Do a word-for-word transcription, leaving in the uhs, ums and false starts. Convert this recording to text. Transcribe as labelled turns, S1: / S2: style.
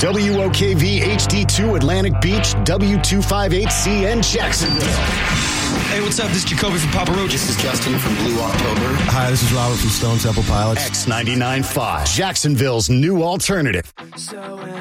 S1: W O K V H D two Atlantic Beach, W two fifty-eight C N Jacksonville.
S2: Hey, what's up? This is Jacoby from Papa Roach.
S3: This is Justin from Blue October.
S4: Hi, this is Robert from Stone Temple Pilots.
S1: X ninety-nine point five, Jacksonville's new alternative.
S5: So